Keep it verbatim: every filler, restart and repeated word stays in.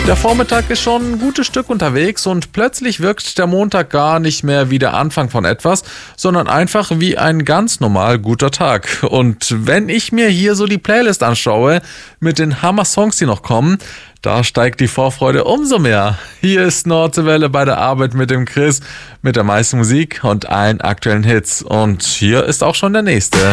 Der Vormittag ist schon ein gutes Stück unterwegs und plötzlich wirkt der Montag gar nicht mehr wie der Anfang von etwas, sondern einfach wie ein ganz normal guter Tag. Und wenn ich mir hier so die Playlist anschaue mit den Hammer-Songs, die noch kommen, da steigt die Vorfreude umso mehr. Hier ist Nordsee Welle bei der Arbeit mit dem Chris, mit der meisten Musik und allen aktuellen Hits. Und hier ist auch schon der nächste.